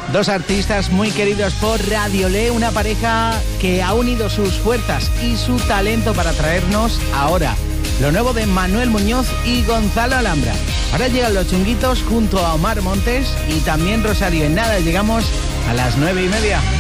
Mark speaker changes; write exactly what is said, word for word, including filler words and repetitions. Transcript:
Speaker 1: Dos artistas muy queridos por Radiolé, una pareja que ha unido sus fuerzas y su talento para traernos ahora lo nuevo de Manuel Muñoz y Gonzalo Alhambra. Ahora llegan Los Chunguitos junto a Omar Montes y también Rosario. En nada llegamos a las nueve y media.